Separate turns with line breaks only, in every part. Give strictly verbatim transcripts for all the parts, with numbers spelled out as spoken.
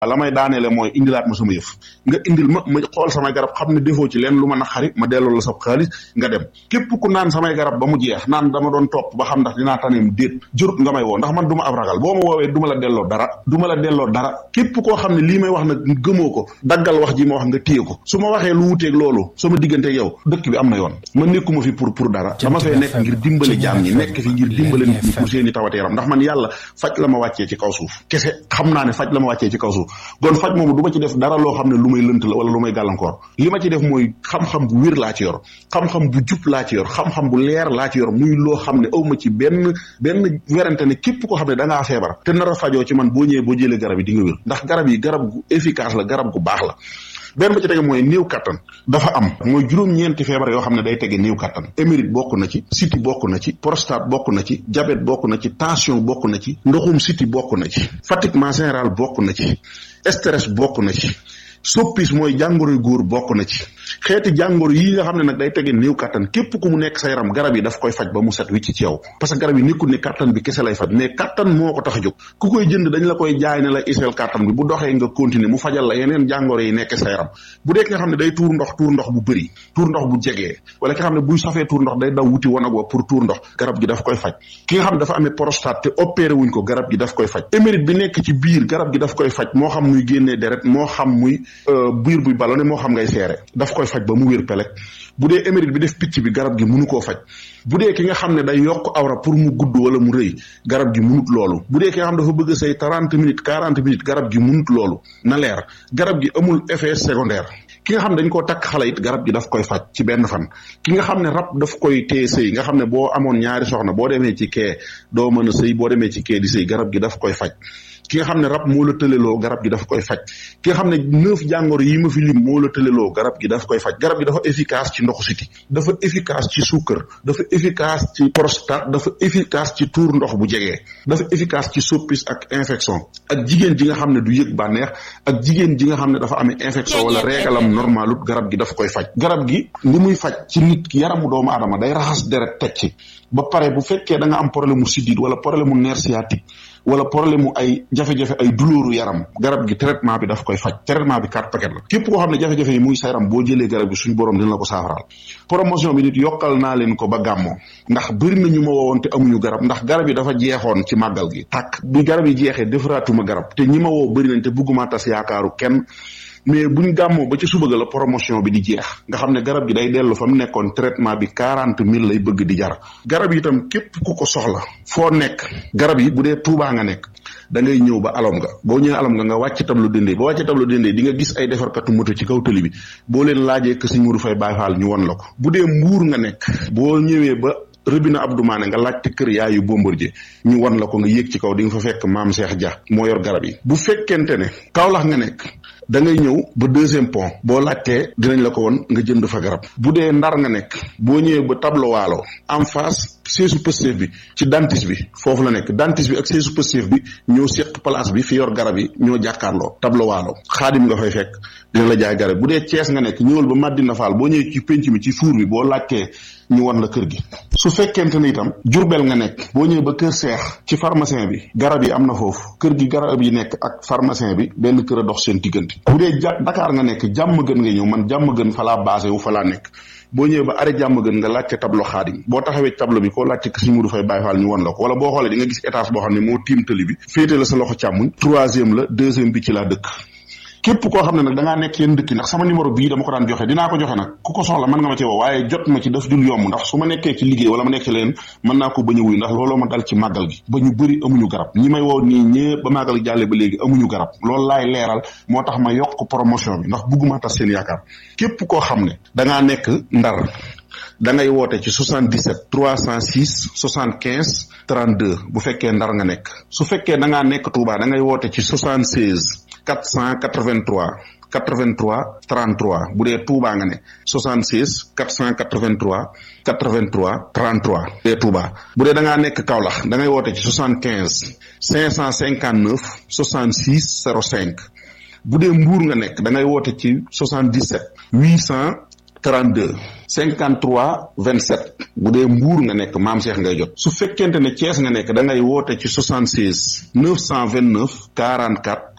la may daaneele mooy indilaat ma sama yëf nga indil ma ma xool samay garab xam ne defoo ci leen lu ma naqari ma delloo la sa xaalis nga dem képp ku naan samay garab ba mu jeex naan dama doon topp ba xam ndax dinaa taneem déet jërut nga may woo ndax man du ma ab ragal boo ma woowee du ma la delloo dara du ma la delloo dara képp koo xam ne lii may wax nag gëmoo ko daggal wax ji ma wax nga téye ko su ma waxee lu wuteeg loolu sama diggante yow dëkk bi am na yoon ma nekkuma fi pour pour dara dama fay nekk ngir dimbali jaam ñi nekk fi ngir dimbali nit ñi pour seeni tawate yaram ndax man yàlla faj la ma wàccee ci kaw suuf kese xam naa ne faj la ma wàccee ci kaw suuf kon faj moomu du ma ci def dara loo xam ne lu may lënt la wala lu may gàllankoor li ma ci def mooy xam-xam bu wér laa ci yor xam-xam bu jub laa ci yor xam-xam bu leer laa ci yor muy loo xam ne aw ma ci benn benn werante ne képp koo xam ne da ngaa feebar te nar a fajoo ci man boo ñëwee boo jëlee garab yi di nga wér ndax garab yi garab gu efficace la garab gu baax la benn ba ci tege mooy néew kattan dafa am mooy juróom-ñeenti feebar yoo xam ne day tege néew kattan émérite bokk na ci siti bokk na ci prostate bokk na ci diabète bokk na ci tension bokk na ci ndoxum siti bokk na ci fatiguement général bokk na ci stress bokk na ci soppis mooy jàngoroy góor bokk na ci xeeti jàngoro yi nga xam ne nag day tege néew kattan képp ku mu nekk sa yaram garab yi daf koy faj ba mu set wicc ci yow parce que garab yi nekkul ne kattan bi kese lay faj mais kattan moo ko tax a jóg ku koy jënd dañ la koy jaay ne la iseel kattan bi bu doxee nga continuer mu fajal la yeneen jàngoro yi nekk sa yaram bu dee ki nga xam ne day tuur ndox tuur ndox bu bëri tuur ndox bu jegee wala ki nga xam ne buy safee tuur ndox day daw wuti wanag wa pour tuur ndox garab gi daf koy faj ki nga xam ne dafa amee prostate te opéré wuñ ko garab gi daf koy faj émérite bi nekk ci biir garab gi daf koy faj moo xam muy génnee deret moo xam muy biir buy ballonné moo xam ngay seere daf koy faj ba mu wér pelek bu dee émérite bi def picc bi garab gi mënu koo faj bu dee ki nga xam ne day yokk awra pour mu gudd wala mu rëy garab gi munut loolu bu dee ki nga xam dafa bëgg say trente minutes quarante minutes garab gi munut loolu na leer garab gi amul effet secondaire ki nga xam ne dañ koo takk xale it garab gi daf koy faj ci benn fan ki nga xam ne rab daf koy téye sëy nga xam ne boo amoon ñaari soxna boo demee ci kee doo mën a sëy boo demee ci kee di sëy garab gi daf koy faj ki nga xam ne rab moo la tëleloo garab gi daf koy faj ki nga xam ne neuf jàngoro yi ma fi lim moo la tëleloo garab gi daf koy faj garab gi dafa efficace ci ndoxu siti dafa efficace ci suukar dafa efficace ci prostate dafa efficace ci tuur ndox bu jegee dafa efficace ci soppis ak infection ak jigéen ji nga xam ne du yëg bànneex ak jigéen ji nga xam ne dafa amee infection wala reegalam normalut garab gi daf koy faj garab gi li muy faj ci nit ki yaramu doomu aadama day raxas deret teg ci ba pare bu fekkee da nga am problème mu siddiit wala problème mu nerf sciatique wala problème mu ay jafe-jafe ay douleur yaram garab gi traitement bi daf koy faj traitement bi quatre paquet la képp koo xam ne jafe-jafe yi muy sa yaram boo jëlee garab gi suñu borom dina la ko saafaraal promotion bi nit yokkal naa leen ko ba gàmmoo ndax bëri na ñu ma woowoon te amuñu garab ndax garab yi dafa jeexoon ci màggal gi tàkk bi garab yi jeexee defaraatuma garab te ñi ma woo bëri nañ te bëgguma tas yaakaaru kenn mais buñ gàmmoo ba ci suba ga la promotion bi di jeex nga xam ne garab gi day dellu fa mu nekkoon traitement bi quarante mille lay bëgg di jar garab yi itam képp ku ko soxla foo nekk garab yi bu dee Tuubaa nga nekk da ngay ñëw ba alom nga boo ñëwee alom nga nga wàcc tableau dendee ba wàcc tableau dendee di nga gis ay defarkatu moto ci kaw tëli bi boo leen laajee que Sëñ Mourou Faye Baye Fall ñu won la ko bu dee Mbuur nga nekk boo ñëwee ba Rëbina Abdou Mané nga laajte kër yaayu Bombardier ñu wan la ko nga yéeg ci kaw di nga fa fekk maam Cheikh Dia moo yor garab yi bu fekkente ne Kaolack nga nekk da ngay ñëw ba deuxième pont boo laajtee dinañ la ko won nga jënd fa garab bu dee Ndar nga nekk boo ñëwee ba tableau waalo en face seesu Pastef bi ci dentiste bi foofu la nekk dentiste bi ak seesu Pastef bi ñoo seq place bi fi yor garab yi ñoo jàkkaarloo tableau waalo xaadim nga fay fekk dina la jaay garab bu dee Thiès nga nekk ñëwal ba Madina Fall boo ñëwee ci penc mi ci fuur bi boo laajtee ñu won la kër gi su fekkente ne itam Jurbel nga nekk boo ñëwee ba kër Seex ci pharmacien bi garab yi am na foofu kër gi garab yi nekk ak pharmacien bi benn kër a dox seen diggante bu dee ja Dakar nga nekk jàmm gën nga ñëw man jàmm gën fa laa basé wu fa laa nekk boo ñëwee ba arrêt jàmm gën nga laajte tableau xaadim boo taxawee tableau bi koo laajte Sëñ Mourou Faye Baye Fall ñu won la ko wala boo xoolee di nga gis étage boo xam ne moo tiim tëli bi féete la sa loxo càmmuñ troisième la deuxième bi ci laa dëkk képp koo xam ne nag da ngaa nekk yéen dëkk ndax sama numéro bii dama ko daan joxe dinaa ko joxe nag ku ko soxla mën nga ma ci woo waaye jot ma ci daf dul yomb ndax su ma nekkee ci liggéey wala ma nekk ci leen mën naa ko bañ a wuy ndax looloo ma dal ci màggal gi ba ñu bëri amuñu garab ñi may woo nii ñëpp ba màggal jàlle ba léegi amuñu garab loolu laay leeral moo tax ma yokk promotion bi ndax bugguma tas seen yaakaar képp koo xam ne da ngaa nekk Ndar da ngay woote ci soixante-dix-sept trois cent six soixante-quinze trente-deux bu fekkee Ndar nga nekk su fekkee da ngaa nekk Touba da ngay woote ci soixante-seize quatre cent quatre-vingt-trois quatre-vingt-trois trente-trois bu dee Touba nga ne soixante-seize quatre cent quatre-vingt-trois quatre-vingt-trois trente-trois bu dee Touba bu dee da ngaa nekk Kaolack da ngay woote ci soixante-quinze cinq cent cinquante-neuf soixante-six zéro cinq bu dee Mbour nga nekk da ngay woote ci soixante-dix-sept huit cent trente-deux cinquante-trois vingt-sept bu dee Mbour nga nekk maam Cheikh ngay jot su fekkente ne Thiès nga nekk da ngay woote ci soixante-seize neuf cent vingt-neuf quarante-quatre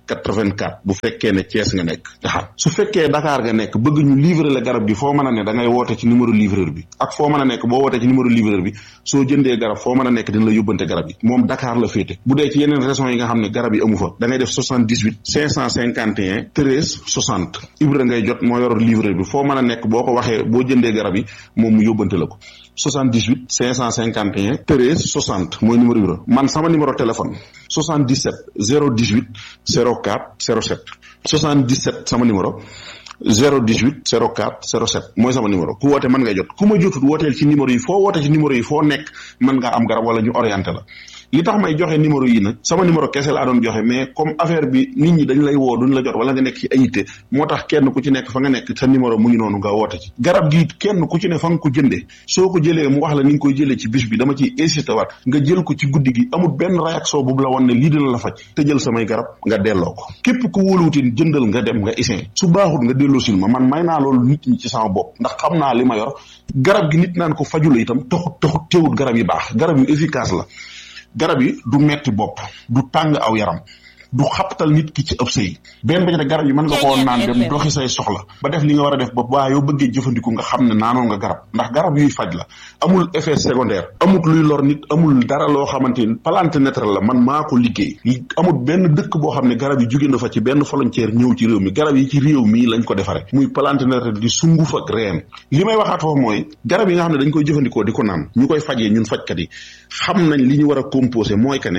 quatre-vingt-quatre bu fekkee ne Thiès nga nekk taxaw su fekkee Dakar nga nekk bëgg ñu livrer la garab gi foo mën a ne da ngay woote ci numéro livreur bi ak foo mën a nekk boo wootee ci numéro livreur bi soo jëndee garab foo mën a nekk dina la yóbbante garab yi moom Dakar la féete bu dee ci yeneen régions yi nga xam ne garab yi amu fa da ngay def soixante-dix-huit cinq cent cinquante et un treize soixante Ibra ngay jot moo yor livreur bi foo mën a nekk boo ko waxee boo jëndee garab yi moom mu yóbbante la ko soixante-dix-huit cinq cent cinquante et un treize soixante mooy numéro Ibra man sama numéro téléphone soixante-dix-sept zéro dix-huit zéro quatre zéro sept soixante-dix-sept sama numéro zéro dix-huit zéro quatre zéro sept mooy sama numéro ku woote mën nga jot ku ma jotut wooteel ci numéro yi foo woote ci numéro yi foo nekk mën ngaa am garab wala ñu orienté la li tax may joxe numéro yi nag sama numéro kese laa doon joxe mais comme affaire bi nit ñi dañ lay woo duñ la jot wala nga nekk ci ayité moo tax kenn ku ci nekk fa nga nekk sa numéro mu ngi noonu nga woote ci garab gi kenn ku ci ne fa nga ko jëndee soo ko jëlee mu wax la ni nga koy jëlee ci bis bi dama ciy insisté waat nga jël ko ci guddi gi amul benn réaction bu la wan ne lii dina la faj te jël samay garab nga delloo ko képp ku wóoluwutin jëndal nga dem nga isin su baaxul nga delloo sil ma man may naa loolu nit ñi ci sama bopp ndax xam naa li ma yor garab gi nit naan ko fajula itam taxut taxut teewut garab yi baax garab yu efficace la garab yi du metti bopp du tàng aw yaram du xaptal nit ki ci ëpp sëy benn ba ci garab yi mën nga koo naan dem doxi say soxla ba def li nga war a def ba waa yow bëggee jëfandiku nga xam ne naanoon nga garab ndax garab yuy faj la amul effet secondaire amul luy lor nit amul dara loo xamante ni plante naturelle la man maa ko liggéey amul benn dëkk boo xam ne garab yi jóge na fa ci benn frontière ñëw ci réew mi garab yi ci réew mi lañ ko defare muy plante naturelle di sunguf ak reen li may waxaat foofu mooy garab yi nga xam ne dañ koy jëfandikoo di ko naan ñu koy fajee ñun fajkat yi xam nañ li ñu war a composé mooy que ne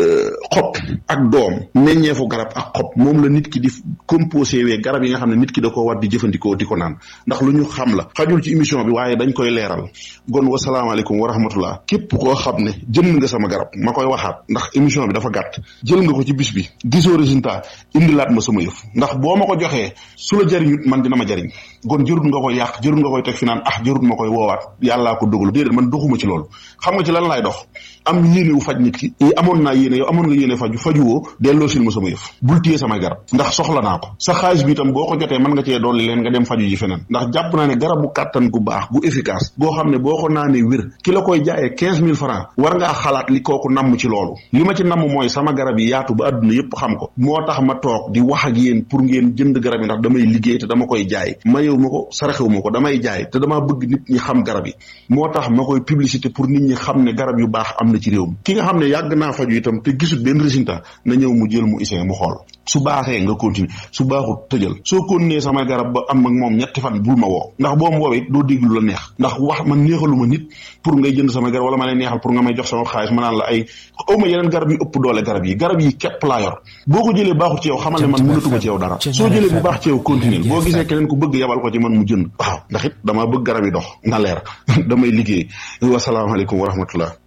xob ak doom meññeefu garab ak xob moom la nit ki di composé wee garab yi nga xam ne nit ki da ko war di jëfandikoo di ko naan ndax lu ñu xam la xajul ci émission bi waaye dañ koy leeral gon wasalaamaaleykum wa rahmatullah képp koo xam ne jënd nga sama garab ma koy waxaat ndax émission bi dafa gàtt jël nga ko ci bis bi gisoo résultat indilaat ma sama yëf ndax boo ma ko joxee su la jariñut man dina ma jariñ gon jërut nga koy yàq jërut nga koy teg fi naan ah jërut ma koy woowaat yàllaa ko dogalu déedéet man doxuma ci loolu xam nga ci lan laay dox am yéene wu faj nit ki amoon naa yéene yow amoon nga yéene faju fajuwoo delloo sil ma sama yëf bul téye sama garab ndax soxla naa ko sa xaalis bi itam boo ko jotee mën nga cee dolli leen nga dem faju ji feneen ndax jàpp naa ne garabu kàttan gu baax gu efficace goo xam ne boo ko naanee wér ki la koy jaayee quinze mille francs war ngaa xalaat li kooku namm ci loolu li ma ci namm mooy sama garab yi yaatu ba àdduna yépp xam ko moo tax ma toog di wax ak yéen pour ngeen jënd garab yi ndax damay liggéey te dama koy jaay mayew ma ko saraxew ma ko damay jaay te damaa bëgg nit ñi xam garab yi moo tax ma koy publicité pour nit ñi xam ne garab yu baax am na ci réew mi ki nga xam ne yàgg naa faju itam te gisul benn résultat na ñëw mu jël mu isin mu xool su baaxee nga continuer su baaxut tëjal soo continuer samay garab ba am ak moom ñetti fan bul ma woo ndax boo ma woowee doo déglu la neex ndax wax man neexaluma nit pour ngay jënd samay garab wala ma lay neexal pour nga may jox sama xaalis ma naan la ay awma yeneen garab yu ëpp doole garab yi garab yi képp laa yor boo ko jëlee baaxut ci yow xamal ne man mënatuma ci yow dara soo jëlee bu baax ci yow continuer boo gisee keneen ku bëgg yabal ko ci man mu jënd waaw ndax it damaa bëgg garab yi dox na leer damay liggéey wasalaamaaleykum wa rahmatullah